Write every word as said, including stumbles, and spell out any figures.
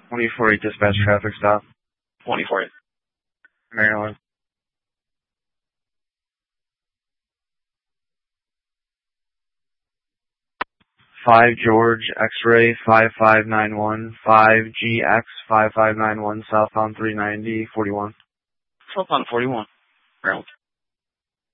twenty-four eight dispatch traffic stop. twenty-four eight. Maryland. five George X-ray five five nine one, five G X five five nine one, southbound three ninety, forty-one. Southbound forty-one. Maryland.